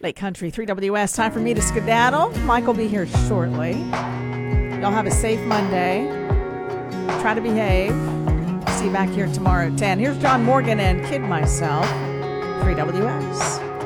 Lake Country 3WS. Time for me to skedaddle. Mike will be here shortly. Y'all have a safe Monday. Try to behave. See you back here tomorrow at 10. Here's John Morgan and Kid Myself. 3WS.